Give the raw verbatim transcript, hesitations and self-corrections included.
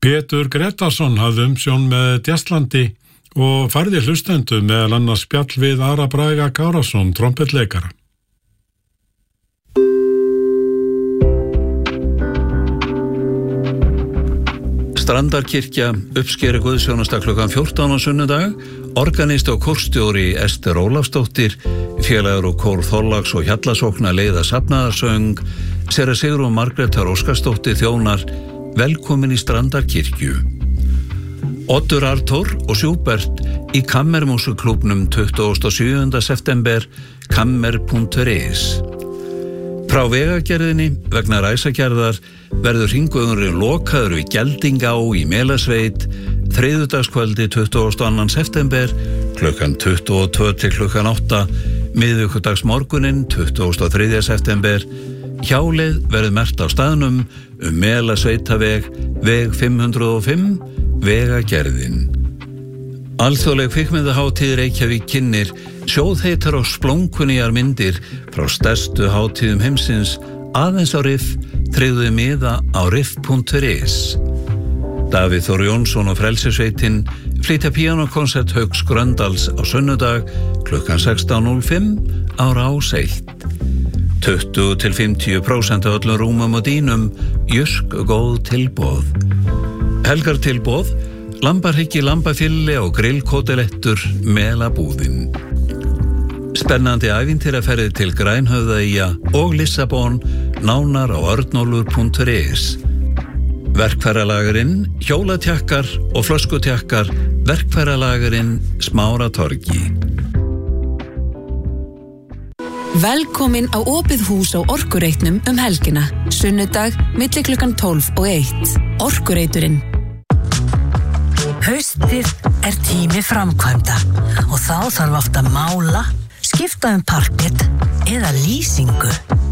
Pétur Gretarsson hafði umsjón með Djasslandi og færði hlustendur meðal annars spjall við Ara Braga Kárason, trompetleikara. Strandarkirkja uppskeri guðsjónasta klukkan fjórtán á sunnudag. Organist og kórstjóri Ester Ólafsdóttir, félagur og kór Þorláks og Hjallasókna leiða safnaðarsöng, séra Sigrún Margrétar Óskarsdóttir þjónar. Velkomin í Strandarkirkju. Oddur Arthur og Sjúbert í Kammermúsuklúbnum tuttugasta og sjöunda september, kammer punktur is. Frá vegagerðinni vegna ræsagerðar verður hringvegurinn lokaður við Geldingá í Melasveit þriðjudagskvöldi tuttugasta og annan september klukkan tuttugu og tvö til klukkan átta, miðvikudagsmorguninn tuttugasta og þriðja september. Hjálið verður merkt á staðnum um Melasveitaveg, veg fimm hundruð og fimm, vegagerðin. Alþjóðleg kvikmyndahátíð Reykjavík kynnir sjóðheitar og splónkunýjar myndir frá stærstu hátíðum heimsins aðeins á riff, tryggðu miða á riff punktur is. Davíð Þór Jónsson og Frelsisveitin flytja píanókonsert Hauks Gröndals á sunnudag klukkan sextán núll fimm á Rás eitt. tuttugu til fimmtíu prósent af öllum rúmum og dýnum, jursk góð tilboð. Helgartilboð, lambahryggi, lambafilli og grillkótelettur, melabúðin. Spennandi ævintýraferðir til Grænhöfðaeyja og Lissabon, nánar á örnólfur punktur is. Verkfæralagurinn, hjólatjakkar og flöskutjakkar, verkfæralagurinn, Smáratorgi. Velkomin á opið hús á Orkureitnum um helgina, sunnudag milli klukkan tólf og eitt. Orkureiturinn. Haustið er tími framkvæmda og þá þarf oft að mála, skipta um parkett eða lýsingu.